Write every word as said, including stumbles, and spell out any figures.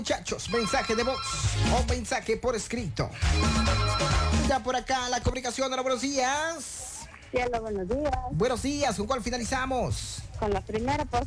Muchachos, mensaje de voz o mensaje por escrito. Ya por acá la comunicación. Hola, buenos días. Cielo, buenos días. Buenos días, ¿con cuál finalizamos? Con la primera, por